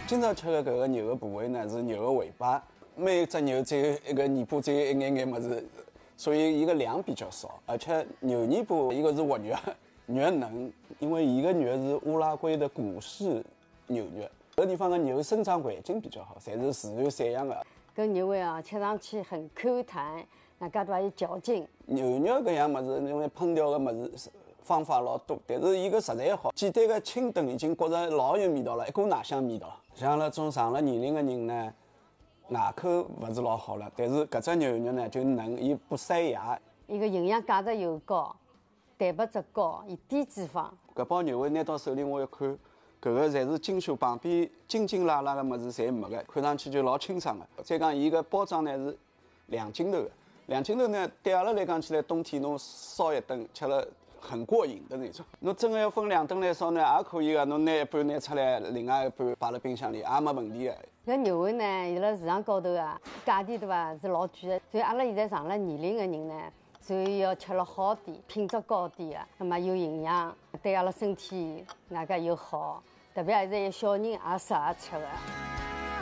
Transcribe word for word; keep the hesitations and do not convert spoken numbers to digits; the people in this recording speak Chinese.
今朝吃的搿个牛的部位呢是牛的尾巴，每一只牛只有一个尾巴，只有一眼眼么子，所以伊个量比较少。而且牛尾巴一个是活肉，肉嫩，因为伊个肉是乌拉圭的古式牛肉，搿个地方的牛生长环境比较好，侪是自然散养的。 搿牛尾啊，吃上去很 Q 弹，那介多有嚼劲。 牛肉搿样物事，因为烹调的物事方法老多，但是伊个食材好，简单的清炖已经觉着老有味道了，一股奶香味道。像阿拉种上了年龄的人呢，牙口勿是老好了，但是搿只牛肉呢就嫩，伊不塞牙。 伊个营养价值又高，蛋白质高，伊低脂肪。 搿包牛尾拿到手里我一看，搿个侪是精修，旁边筋筋拉拉的物事侪没个，看上去就老清爽的。再讲伊个包装呢是两斤头的，两斤头呢对阿拉来讲起来，冬天侬烧一顿吃了很过瘾的那种。侬真的要分两顿来烧呢，也可以个。侬拿一半拿出来，另外一半摆辣冰箱里也没问题的。 搿牛尾呢，伊辣市场高头啊，价钿对伐是老贵的，所以阿拉现在上了年龄的人呢，所以要吃了好点，品质高点的，那么有营养，对阿拉身体那个又好，特别还是有小人也适合吃的。